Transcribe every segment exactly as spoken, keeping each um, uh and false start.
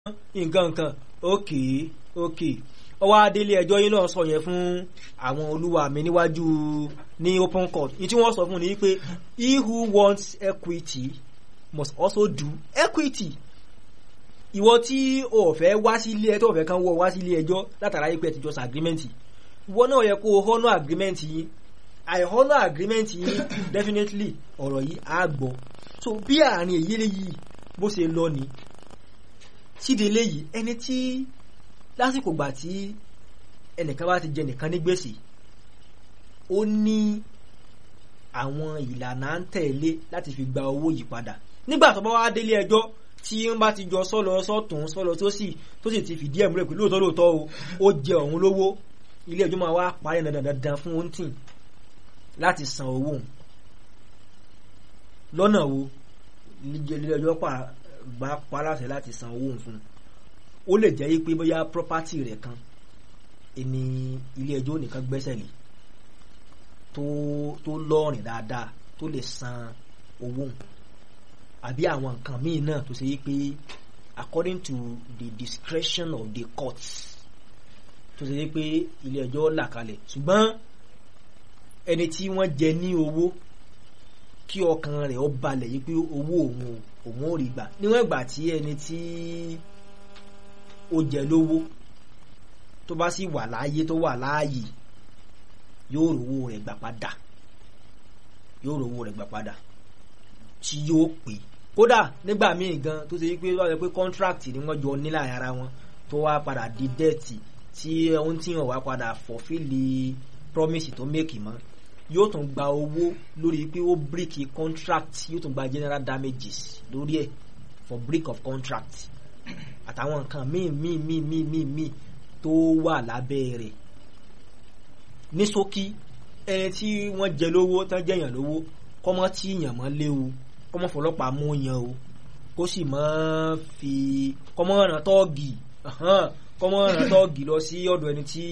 nǹkan nǹkan ókè ókè ọwọ́ adélé ẹjọ́ yìí náà sọ yẹn fún àwọn olúwa mi níwájú ní open court ní tí wọ́n sọ fún ni pé he who wants equity must also do equity. Ìwọ tí o fẹ́ wá sí ilé ẹjọ́, o fẹ́ kàn wọ wá sí ilé ẹjọ́ látara yìí pé ẹ ti jọ agreement, ìwọ náà yẹ kó o honour agreement yìí. I honour agreement yìí definitely ọ̀rọ̀ yìí á gbọ́. So bí àárín èyí léyìí bó ṣe lọ ni síde léyìí ẹni tí lásìkò gbà tí ẹnìkan bá ti jẹ nìkan ní gbèsè ó ní àwọn ìlànà à ń tẹ̀lé láti fi gba owó yìí padà. Nígbà tó bá wá délé ẹjọ́ tí wọ́n bá ti jọ sọ́lọ sọ́tún sọ́lọ tó sì tó sì ti fìdí ẹ̀ múlẹ̀ pé lóòótọ́ lóòótọ́ o ó jẹ òun lówó, ilé ẹjọ́ máa wá parí dandan fún oúntì láti san owó lọ́nà wo ilé ẹjọ́ bá pa láṣẹ láti san owó fún un. Ó lè jẹ́ pé bóyá property rẹ̀ kan ẹni ilé ẹjọ́ nìkan gbẹ́sẹ̀ lé tó tó lọ́rìn dáadáa tó lè san owó, àbí àwọn nǹkan míì náà tó ṣe pé according to the discretion of the courts tó ṣe pé ilé ẹjọ́ là kalẹ̀. Ṣùgbọ́n ẹni tí wọ́n jẹ ní owó kí ọkàn rẹ̀ ó balẹ̀ yìí pé owó òun òun ò rí gbà níwọ̀n ìgbà tí ẹni tí ó jẹ lówó tó bá sì wà láàyè tó wà láàyè yóò rówó rẹ̀ gbà padà yóò rówó rẹ̀ gbà padà tí yóò pè. Kódà nígbà míì gan tó ṣe pé wọ́n sọ pé contract ni wọ́n jọ ní láàrin ara wọn tó wá padà di debt tí ohun tí wọ́n wá padà fulfill promise tó make mọ́, yóò tún gba owó lórí pé ó break contract, yóò tún gba general damages lórí ẹ̀ for break of contract àtàwọn nǹkan míì míì míì míì míì míì tó wà lábẹ́ rẹ̀. Ní ṣókí ẹni tí wọ́n jẹ lówó tán jẹyàn lówó kọ́mọ́ tí yàn mọ́ léwu, kọ́mọ́ fọlọ́pàá mú yan o, kó sì mọ́ fi kọ́mọ́ ràn tọ́ọ̀gì kọ́mọ́ ràn tọ́ọ̀gì lọ sí ọ̀dọ̀ ẹni tí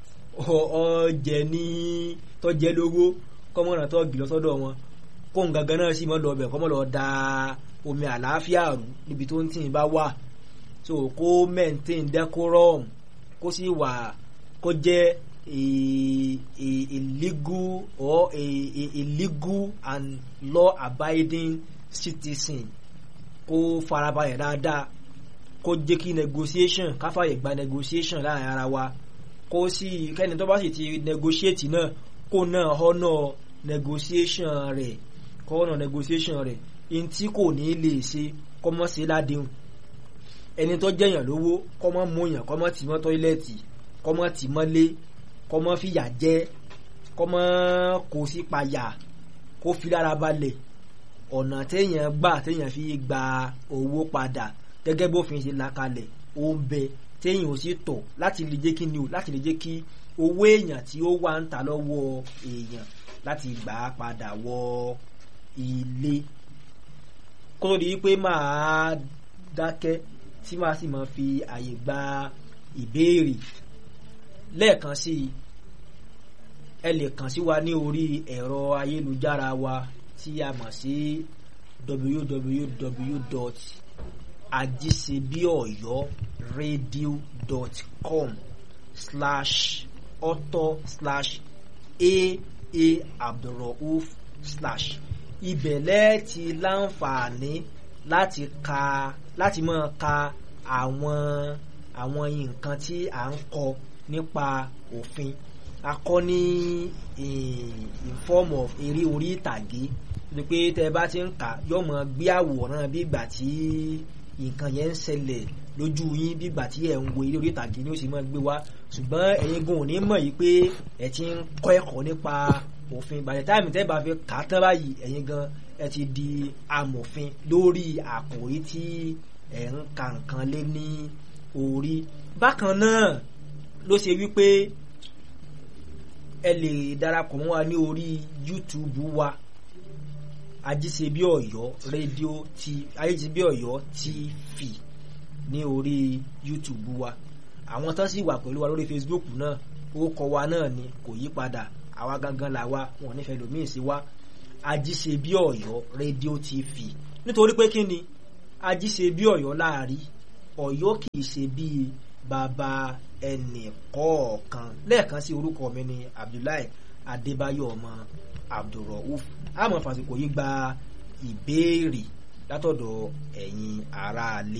ọjẹ ní tọ́jẹ́ lówó, kọ́mọ́ ràn tọ́ọ̀gì lọ sọ́dọ̀ wọn kó ń gangan náà sì mọ́ lọ bẹ̀ kọ́mọ́ lọ da omi àlàáfíà rú níbi tó ń tì bá wà. So kó maintain decorum, kó sì wà kó jẹ́ a a a legal or a a, a legal and law abiding citizen, kó farabalẹ̀ dáadáa, kó jẹ́ kí negotiation káfàyè gba negotiation láàrin ara wa, kó sì kẹ́ni tó bá sì ti negotiate náà kó náà honour negotiation rẹ̀ kó honour negotiation rẹ̀. In tí kò ní lè ṣe kó mọ́ ṣe ládéhùn. Ẹni tó jẹyàn lówó kó mọ́ mú yàn kó mọ́ tì mọ́ tọ́ílẹ̀tì kó mọ́ tì mọ́lé kó mọ́ fìyà jẹ kó mọ́ kó sí payà kó fi lára balẹ̀. Ọ̀nà téèyàn gbà téèyàn fi gba owó padà gẹ́gẹ́ bófin ṣe là kalẹ̀ ó ń bẹ téèyàn ò sì tọ̀ láti lè jẹ́ kí ni o láti lè jẹ́ kí owó èèyàn tí ó wà ń ta lọ́wọ́ èèyàn láti gbà á padà wọ ilé. Kó tó di pé máa dákẹ́ tí máa sì máa fi àyè gba ìbéèrè lẹ́ẹ̀kan sí i, ẹ lè kàn sí wa ní orí ẹ̀rọ ayélujára wa tí a mọ̀ sí w w w dot ajisebiyoyoradio dot com slash author slash a a abdulrauf slash. Ibẹ̀ lẹ́ẹ̀ ti láǹfààní láti ka láti máa ka àwọn àwọn nǹkan tí à ń kọ nípa òfin. A kọ́ ní in form of eré orí ìtàgé ni pé tẹ́ bá ti ń kà yóò máa gbé àwòrán bí ìgbà tí nǹkan yẹn ń ṣẹlẹ̀ lójú yín, bí ìgbà tí ẹ̀ ń wo eré orí ìtàgé ni ó sì máa gbé wá. Ṣùgbọ́n ẹ̀yin gan ò ní mọ̀ yìí pé ẹ ti ń kọ́ ẹ̀kọ́ nípa òfin. By the time tẹ́ bá fi kà á tán báyìí ẹ̀yin gan ẹ ti di amòfin lórí àkòrí tí ẹ̀ ń ka nǹkan lé ní orí. Bákan náà ló ṣe wípé ẹ lè darapọ̀ mọ́ wa ní orí YouTube wa Ajíṣebíọ̀yọ́ rédíò ti Ajíṣebíọ̀yọ́ T V ní orí YouTube wa. Àwọn tán sì wà pẹ̀lú wa lórí Facebook náà ó kọ wa náà ni kò yí padà, àwa gangan là wa, wọn nífẹ̀ẹ́ lòmíì sí wa Ajíṣebíọ̀yọ́ rédíò T V. Nítorí pé kí ni Ajíṣebíọ̀yọ́ láàrí Ọ̀yọ́ kì í ṣe bíi bàbá ẹnì kọ̀ọ̀kan. Lẹ́ẹ̀kan sí, orúkọ mi ni Abdullahi Adébáyọ̀ ọmọ Abdulrauf. A máa fàsìkò yìí gba ìbéèrè látọ̀dọ̀ ẹ̀yin aráalé.